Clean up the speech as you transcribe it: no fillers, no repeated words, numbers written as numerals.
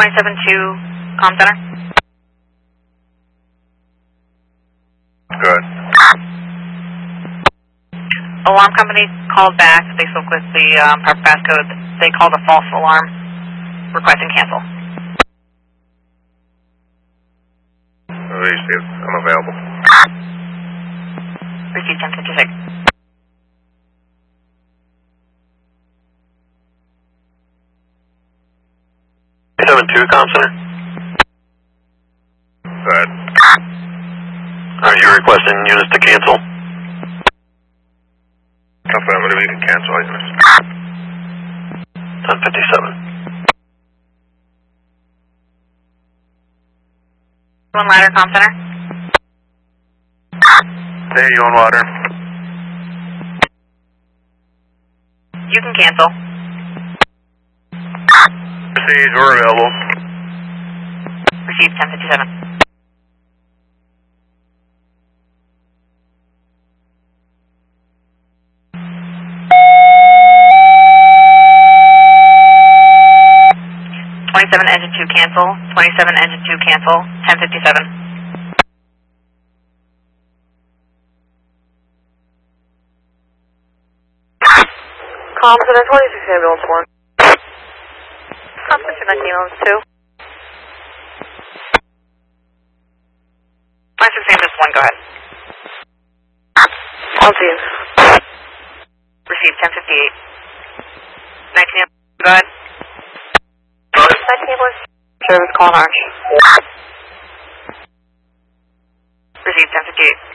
27-2, comm center. Good. Alarm company called back. They spoke with the proper passcode. They called a false alarm, requesting cancel. Received. I'm available. Received 1056. Comm center. Good. Are you requesting units to cancel? Affirmative, you can cancel units. 1057. One ladder, comm center. Hey, you on water? You can cancel. Proceed, we're available. Received 1057. Engine 2 cancel. 27 engine 2 cancel. 1057. Comm center 26 ambulance 1. Comm center ambulance 2. 26 ambulance 1, go ahead. On scene. Received 1058. 19 ambulance, go ahead. 19 ambulance. Service call Arch. Received 1058.